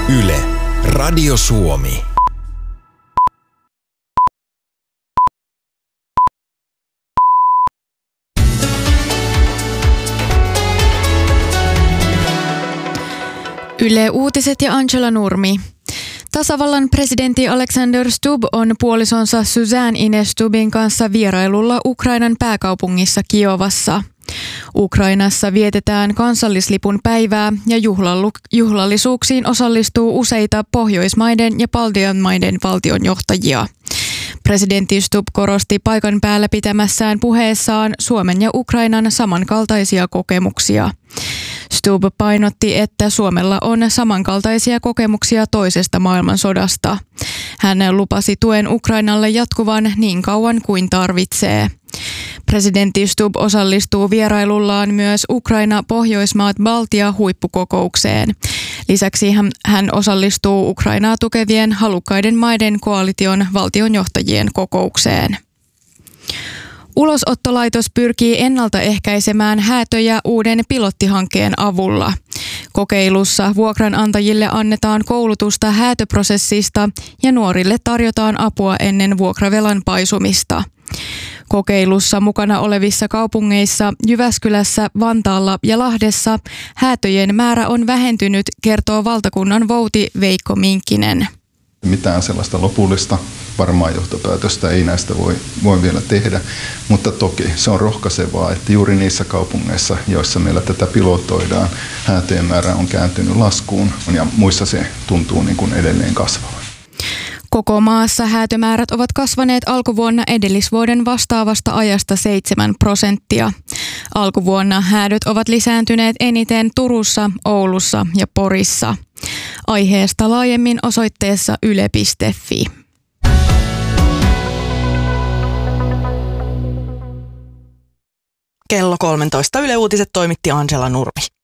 Yle, Radio Suomi. Yle Uutiset ja Angela Nurmi. Tasavallan presidentti Alexander Stubb on puolisonsa Suzanne Ines Stubbin kanssa vierailulla Ukrainan pääkaupungissa Kiovassa. Ukrainassa vietetään kansallislipun päivää ja juhlallisuuksiin osallistuu useita Pohjoismaiden ja Baltian maiden valtionjohtajia. Presidentti Stubb korosti paikan päällä pitämässään puheessaan Suomen ja Ukrainan samankaltaisia kokemuksia. Stubb painotti, että Suomella on samankaltaisia kokemuksia toisesta maailmansodasta. Hän lupasi tuen Ukrainalle jatkuvan niin kauan kuin tarvitsee. Presidentti Stubb osallistuu vierailullaan myös Ukraina-Pohjoismaat-Baltia huippukokoukseen. Lisäksi hän osallistuu Ukrainaa tukevien halukkaiden maiden koalition valtionjohtajien kokoukseen. Ulosottolaitos pyrkii ennaltaehkäisemään häätöjä uuden pilottihankkeen avulla. Kokeilussa vuokranantajille annetaan koulutusta häätöprosessista ja nuorille tarjotaan apua ennen vuokravelan paisumista. Kokeilussa mukana olevissa kaupungeissa Jyväskylässä, Vantaalla ja Lahdessa häätöjen määrä on vähentynyt, kertoo valtakunnan vouti Veikko Minkkinen. Mitään sellaista lopullista varmaa johtopäätöstä ei näistä voi vielä tehdä, mutta toki se on rohkaisevaa, että juuri niissä kaupungeissa, joissa meillä tätä pilotoidaan, häätöjen määrä on kääntynyt laskuun ja muissa se tuntuu niin kuin edelleen kasvavan. Koko maassa häätömäärät ovat kasvaneet alkuvuonna edellisvuoden vastaavasta ajasta 7%. Alkuvuonna häädöt ovat lisääntyneet eniten Turussa, Oulussa ja Porissa. Aiheesta laajemmin osoitteessa yle.fi. Kello 13 Yle Uutiset toimitti Angela Nurmi.